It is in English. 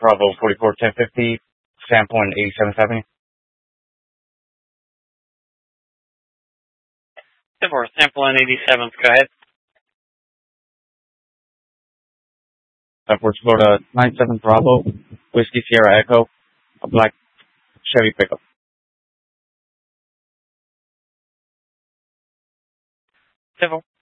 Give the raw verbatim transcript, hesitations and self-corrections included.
Bravo forty-four ten fifty, Sandpoint eighty-seventh Avenue. Divorce sample on eighty-seventh, go ahead. Upwards Florida nine seven Bravo, Whiskey Sierra Echo, a black Chevy pickup. Civil.